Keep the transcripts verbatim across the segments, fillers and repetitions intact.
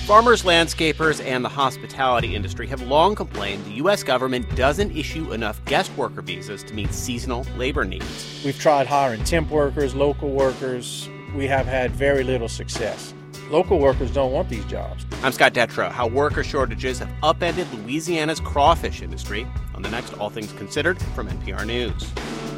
Farmers, landscapers, and the hospitality industry have long complained the U S government doesn't issue enough guest worker visas to meet seasonal labor needs. We've tried hiring temp workers, local workers. We have had very little success. Local workers don't want these jobs. I'm Scott Detrow. How worker shortages have upended Louisiana's crawfish industry on the next All Things Considered from N P R News.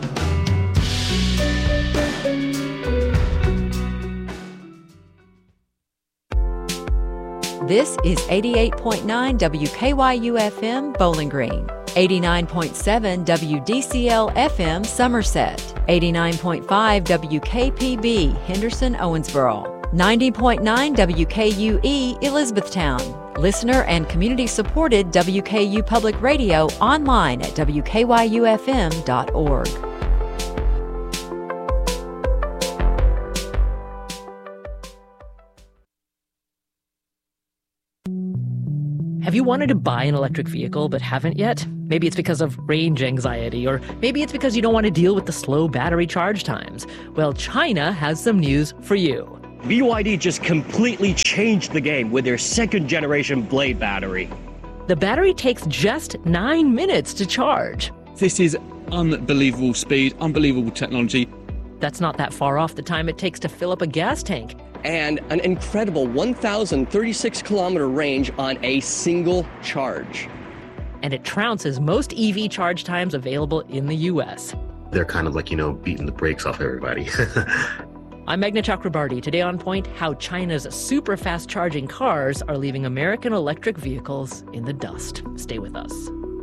This is eighty-eight point nine W K Y U F M Bowling Green, eighty-nine point seven W D C L F M Somerset, eighty-nine point five W K P B Henderson Owensboro, ninety point nine W K U E Elizabethtown. Listener and community-supported W K U Public Radio online at W K Y U F M dot org. Have you wanted to buy an electric vehicle but haven't yet? Maybe it's because of range anxiety, or maybe it's because you don't want to deal with the slow battery charge times. Well, China has some news for you. B Y D just completely changed the game with their second generation Blade battery. The battery takes just nine minutes to charge. This is unbelievable speed, unbelievable technology. That's not that far off the time it takes to fill up a gas tank. And an incredible one thousand thirty-six kilometer range on a single charge. And it trounces most E V charge times available in the U S. They're kind of like, you know, beating the brakes off everybody. I'm Meghna Chakrabarti. Today on Point, how China's super fast charging cars are leaving American electric vehicles in the dust. Stay with us.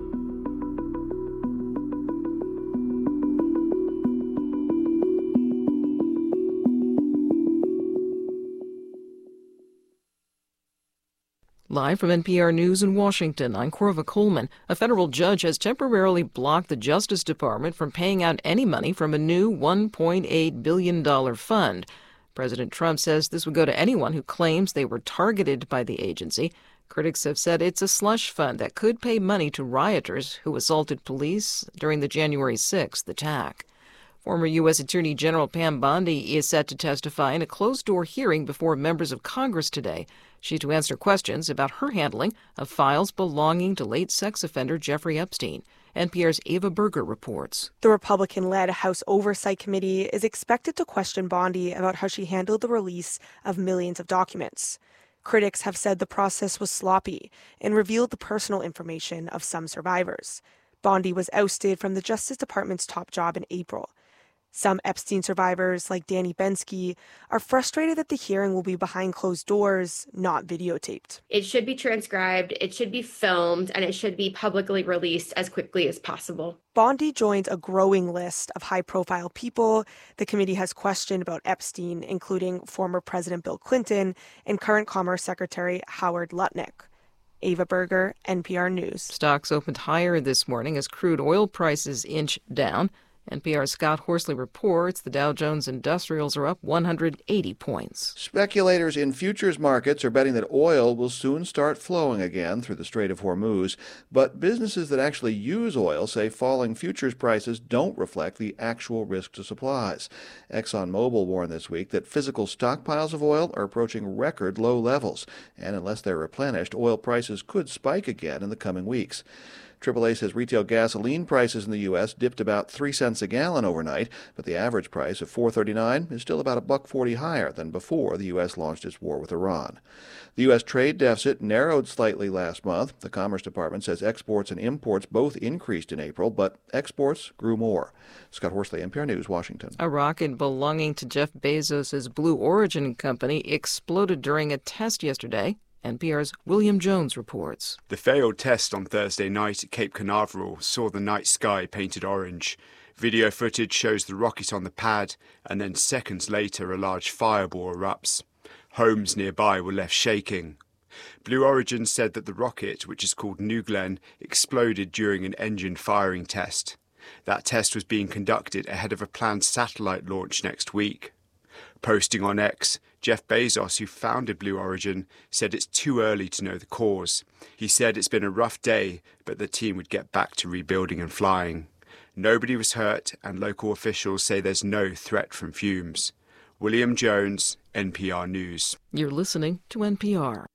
Live from N P R News in Washington, I'm Corva Coleman. A federal judge has temporarily blocked the Justice Department from paying out any money from a new one point eight billion dollars fund. President Trump says this would go to anyone who claims they were targeted by the agency. Critics have said it's a slush fund that could pay money to rioters who assaulted police during the January sixth attack. Former U S Attorney General Pam Bondi is set to testify in a closed-door hearing before members of Congress today. She's to answer questions about her handling of files belonging to late sex offender Jeffrey Epstein. N P R's Ava Berger reports. The Republican-led House Oversight Committee is expected to question Bondi about how she handled the release of millions of documents. Critics have said the process was sloppy and revealed the personal information of some survivors. Bondi was ousted from the Justice Department's top job in April. Some Epstein survivors, like Danny Bensky, are frustrated that the hearing will be behind closed doors, not videotaped. It should be transcribed, it should be filmed, and it should be publicly released as quickly as possible. Bondi joins a growing list of high-profile people the committee has questioned about Epstein, including former President Bill Clinton and current Commerce Secretary Howard Lutnick. Ava Berger, N P R News. Stocks opened higher this morning as crude oil prices inch down. N P R's Scott Horsley reports the Dow Jones Industrials are up one hundred eighty points. Speculators in futures markets are betting that oil will soon start flowing again through the Strait of Hormuz, but businesses that actually use oil say falling futures prices don't reflect the actual risk to supplies. ExxonMobil warned this week that physical stockpiles of oil are approaching record low levels, and unless they're replenished, oil prices could spike again in the coming weeks. triple A says retail gasoline prices in the U S dipped about three cents a gallon overnight, but the average price of four thirty-nine is still about a buck forty higher than before the U S launched its war with Iran. The U S trade deficit narrowed slightly last month. The Commerce Department says exports and imports both increased in April, but exports grew more. Scott Horsley, N P R News, Washington. A rocket belonging to Jeff Bezos' Blue Origin company exploded during a test yesterday. N P R's William Jones reports. The failed test on Thursday night at Cape Canaveral saw the night sky painted orange. Video footage shows the rocket on the pad, and then seconds later a large fireball erupts. Homes nearby were left shaking. Blue Origin said that the rocket, which is called New Glenn, exploded during an engine firing test. That test was being conducted ahead of a planned satellite launch next week. Posting on X, Jeff Bezos, who founded Blue Origin, said it's too early to know the cause. He said it's been a rough day, but the team would get back to rebuilding and flying. Nobody was hurt, and local officials say there's no threat from fumes. William Jones, N P R News. You're listening to N P R.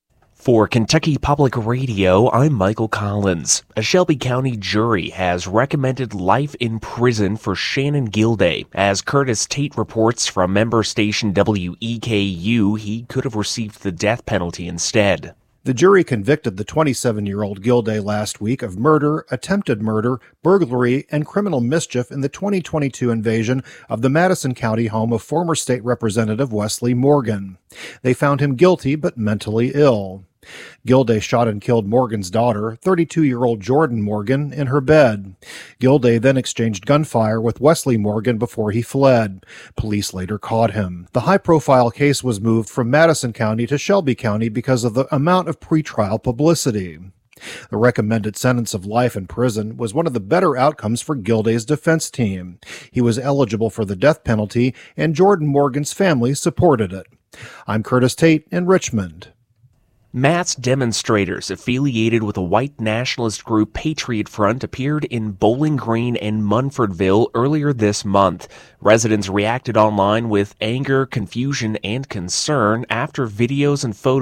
For Kentucky Public Radio, I'm Michael Collins. A Shelby County jury has recommended life in prison for Shannon Gilday. As Curtis Tate reports from member station W E K U, he could have received the death penalty instead. The jury convicted the twenty-seven-year-old Gilday last week of murder, attempted murder, burglary, and criminal mischief in the twenty twenty-two invasion of the Madison County home of former state representative Wesley Morgan. They found him guilty but mentally ill. Gilday shot and killed Morgan's daughter, thirty-two-year-old Jordan Morgan, in her bed. Gilday then exchanged gunfire with Wesley Morgan before he fled. Police later caught him. The high-profile case was moved from Madison County to Shelby County because of the amount of pretrial publicity. The recommended sentence of life in prison was one of the better outcomes for Gilday's defense team. He was eligible for the death penalty, and Jordan Morgan's family supported it. I'm Curtis Tate in Richmond. Mass demonstrators affiliated with the white nationalist group Patriot Front appeared in Bowling Green and Munfordville earlier this month. Residents reacted online with anger, confusion, and concern after videos and photos